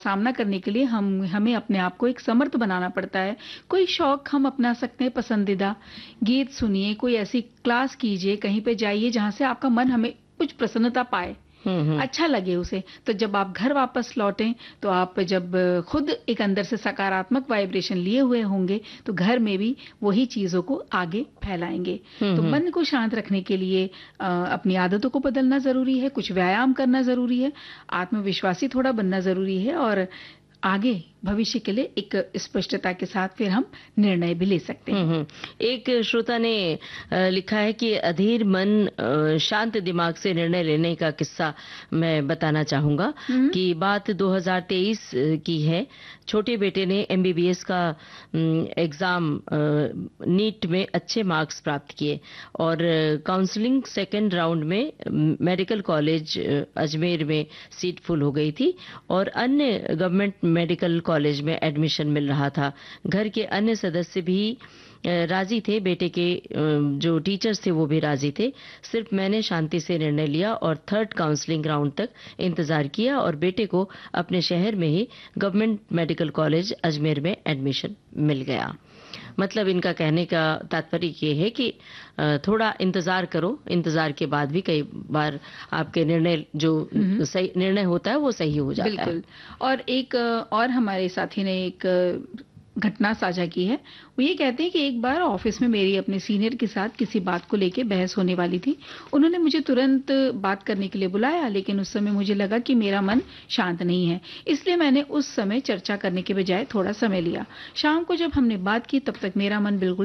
सामना करने के लिए हमें अपने आप को एक समर्थ बनाना पड़ता है। कोई शौक हम अपना सकते हैं पसंदीदा, गीत सुनिए, कोई ऐसी क्लास कीजिए, कहीं पे जाइए जहाँ से आपका मन हमें कुछ प्रसन्नता पाए, हम्म। अच्छा लगे उसे। तो जब आप घर वापस लौटें, तो आप जब खुद एक अंदर से सकारात्मक वाइब्रेशन लिए हुए होंगे, तो घर में भी वही चीजों को आगे फैलाएंगे। तो हम्म। मन को शांत रखने के लिए अपनी आदतों को बदलना जरूरी है, कुछ व्यायाम करना जरूरी है, आत्मविश्वासी थोड़ा बनना जरूरी है, और आगे भविष्य के लिए एक स्पष्टता के साथ फिर हम निर्णय भी ले सकते हैं। एक श्रोता ने लिखा है कि अधीर मन शांत दिमाग से निर्णय लेने का किस्सा मैं बताना चाहूंगा कि बात 2023 की है। छोटे बेटे ने एमबीबीएस का एग्जाम नीट में अच्छे मार्क्स प्राप्त किए और काउंसलिंग सेकंड राउंड में मेडिकल कॉलेज अजमेर में सीट फुल हो गई थी और अन्य गवर्नमेंट मेडिकल कॉलेज में एडमिशन मिल रहा था। घर के अन्य सदस्य भी राजी थे, बेटे के जो टीचर्स थे वो भी राजी थे। सिर्फ मैंने शांति से निर्णय लिया और थर्ड काउंसलिंग राउंड तक इंतजार किया और बेटे को अपने शहर में ही गवर्नमेंट मेडिकल कॉलेज अजमेर में एडमिशन मिल गया। मतलब इनका कहने का तात्पर्य ये है कि थोड़ा इंतजार करो, इंतजार के बाद भी कई बार आपके निर्णय जो सही निर्णय होता है वो सही हो जाता है। बिल्कुल। और एक और हमारे साथी ने एक घटना साझा की है। वो ये कहते हैं कि एक बार ऑफिस में मेरी अपने सीनियर के साथ किसी बात को लेके बहस होने वाली थी। उन्होंने मुझे तुरंत बात करने के लिए बुलाया, लेकिन उस समय मुझे लगा कि मेरा मन शांत नहीं है, इसलिए मैंने उस समय चर्चा करने के बजाय थोड़ा समय लिया। शाम को जब हमने बात की तब तक मेरा मन बिल्कुल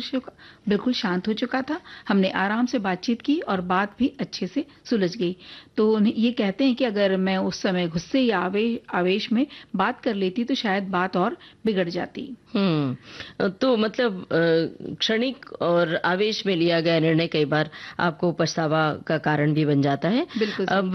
शांत हो चुका था। हमने आराम से बातचीत की और बात भी अच्छे से सुलझ गई। तो ये कहते हैं कि अगर मैं उस समय गुस्से या आवेश में बात कर लेती तो शायद बात और बिगड़ जाती। तो मतलब क्षणिक और आवेश में लिया गया निर्णय कई बार आपको पछतावा का कारण भी बन जाता है। अब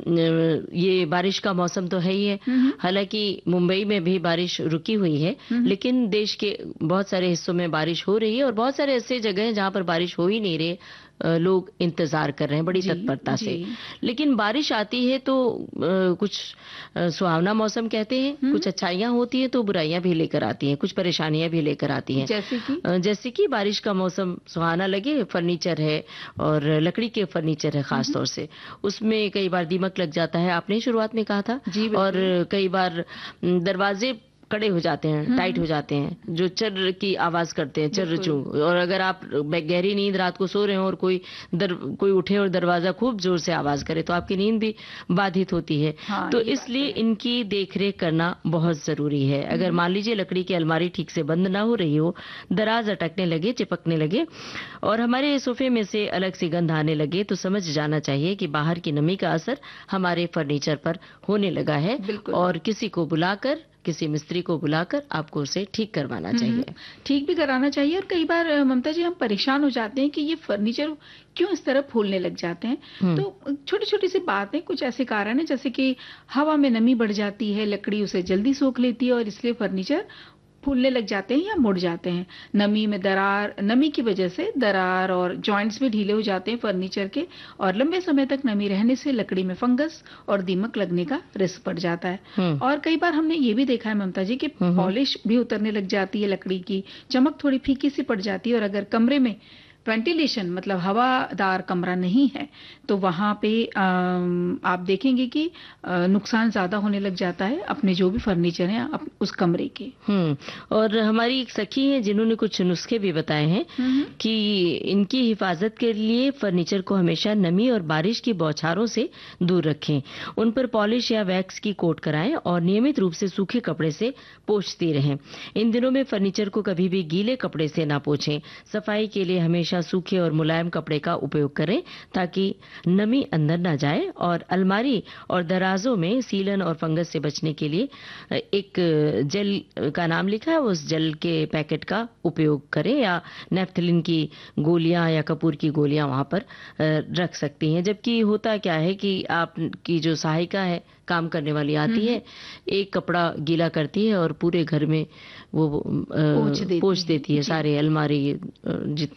ये बारिश का मौसम तो है ही है, हालांकि मुंबई में भी बारिश रुकी हुई है, लेकिन देश के बहुत सारे हिस्सों में बारिश हो रही है और बहुत सारे ऐसे जगह हैं जहां पर बारिश हो ही नहीं रही, लोग इंतजार कर रहे हैं बड़ी तत्परता से। लेकिन बारिश आती है तो कुछ सुहावना मौसम कहते हैं, कुछ अच्छाइयां होती हैं तो बुराइयां भी लेकर आती हैं, कुछ परेशानियां भी लेकर आती हैं। जैसे कि बारिश का मौसम सुहाना लगे, फर्नीचर है और लकड़ी के फर्नीचर है खास तौर से, उसमें कई बार दीमक लग जाता है, आपने शुरुआत में कहा था। और कई बार दरवाजे कड़े हो जाते हैं, टाइट हो जाते हैं, जो चर्र की आवाज करते हैं, चर्र चू। और अगर आप गहरी नींद रात को सो रहे हो और कोई उठे और दरवाजा खूब जोर से आवाज करे तो आपकी नींद भी बाधित होती है। तो इसलिए इनकी देखरेख करना बहुत जरूरी है। अगर मान लीजिए लकड़ी की अलमारी ठीक से बंद ना हो रही हो, दराज अटकने लगे, चिपकने लगे और हमारे सोफे में से अलग सी गंध आने लगे, तो समझ जाना चाहिए कि बाहर की नमी का असर हमारे फर्नीचर पर होने लगा है और किसी मिस्त्री को बुलाकर आपको उसे ठीक करवाना चाहिए। ठीक भी कराना चाहिए। और कई बार ममता जी हम परेशान हो जाते हैं कि ये फर्नीचर क्यों इस तरह फूलने लग जाते हैं। तो छोटी छोटी सी बातें, कुछ ऐसे कारण है जैसे कि हवा में नमी बढ़ जाती है, लकड़ी उसे जल्दी सोख लेती है और इसलिए फर्नीचर फूलने लग जाते हैं या मुड़ जाते हैं। नमी की वजह से दरार और जॉइंट्स भी ढीले हो जाते हैं फर्नीचर के, और लंबे समय तक नमी रहने से लकड़ी में फंगस और दीमक लगने का रिस्क बढ़ जाता है। और कई बार हमने ये भी देखा है ममता जी कि पॉलिश भी उतरने लग जाती है, लकड़ी की चमक थोड़ी फीकी सी पड़ जाती है। और अगर कमरे में वेंटिलेशन मतलब हवादार कमरा नहीं है तो वहां पे आप देखेंगे कि नुकसान ज्यादा होने लग जाता है अपने जो भी फर्नीचर है उस कमरे के। और हमारी एक सखी है जिन्होंने कुछ नुस्खे भी बताए हैं कि इनकी हिफाजत के लिए फर्नीचर को हमेशा नमी और बारिश की बौछारों से दूर रखें, उन पर पॉलिश या वैक्स की कोट कराएं और नियमित रूप से सूखे कपड़े से पोंछती रहें। इन दिनों में फर्नीचर को कभी भी गीले कपड़े से ना पोंछें। सफाई के लिए हमेशा सूखे और मुलायम कपड़े का उपयोग करें ताकि नमी अंदर ना जाए। और अलमारी और दराजों में सीलन और फंगस से बचने के लिए एक जेल का नाम लिखा है, उस जेल के पैकेट का उपयोग करें या नेफ्थलिन की गोलियां या कपूर की गोलियां वहां पर रख सकती हैं। जबकि होता क्या है कि आपकी जो सहायिका है, काम करने वाली आती है, एक कपड़ा गीला करती है और पूरे घर में वो पोंछ देती है, सारे अलमारी जितने टेबल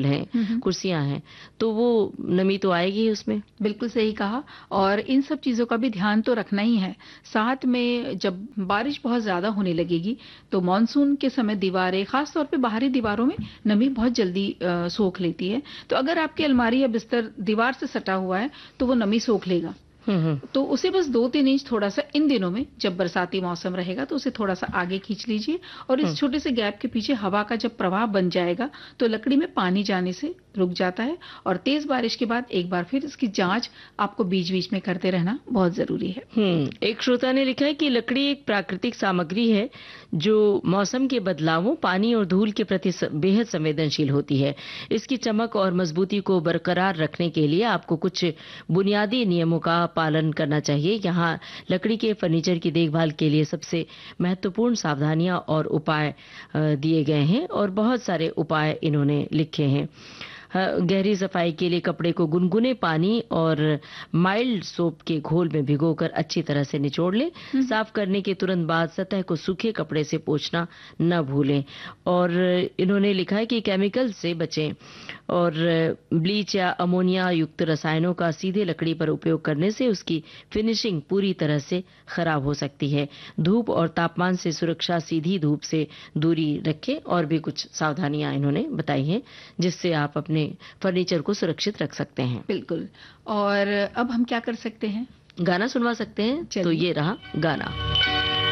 टेबल है, कुर्सियां हैं, तो वो नमी तो आएगी उसमें। बिल्कुल सही कहा। और इन सब चीजों का भी ध्यान तो रखना ही है। साथ में जब बारिश बहुत ज्यादा होने लगेगी तो मानसून के समय दीवारें, खासतौर पे बाहरी दीवारों में नमी बहुत जल्दी सोख लेती है। तो अगर आपकी अलमारी या बिस्तर दीवार से सटा हुआ है तो वो नमी सोख लेगा। तो उसे बस 2-3 इंच थोड़ा सा इन दिनों में, जब बरसाती मौसम रहेगा तो उसे थोड़ा सा आगे खींच लीजिए, और इस छोटे से गैप के पीछे हवा का जब प्रवाह बन जाएगा तो लकड़ी में पानी जाने से रुक जाता है। और तेज बारिश के बाद एक बार फिर इसकी जांच आपको बीच बीच में करते रहना बहुत जरूरी है। एक श्रोता ने लिखा है कि लकड़ी एक प्राकृतिक सामग्री है जो मौसम के बदलावों, पानी और धूल के प्रति बेहद संवेदनशील होती है। इसकी चमक और मजबूती को बरकरार रखने के लिए आपको कुछ बुनियादी नियमों का पालन करना चाहिए। यहाँ लकड़ी के फर्नीचर की देखभाल के लिए सबसे महत्वपूर्ण सावधानियां और उपाय दिए गए हैं, और बहुत सारे उपाय इन्होंने लिखे हैं। गहरी सफाई के लिए कपड़े को गुनगुने पानी और माइल्ड सोप के घोल में भिगोकर अच्छी तरह से निचोड़ लें। साफ करने के तुरंत बाद सतह को सूखे कपड़े से पोंछना न भूलें। और इन्होंने लिखा है कि केमिकल से बचें, और ब्लीच या अमोनिया युक्त रसायनों का सीधे लकड़ी पर उपयोग करने से उसकी फिनिशिंग पूरी तरह से खराब हो सकती है। धूप और तापमान से सुरक्षा, सीधी धूप से दूरी रखें, और भी कुछ सावधानियां इन्होंने बताई हैं जिससे आप अपने फर्नीचर को सुरक्षित रख सकते हैं। बिल्कुल। और अब हम क्या कर सकते हैं? गाना सुनवा सकते हैं। तो ये रहा गाना।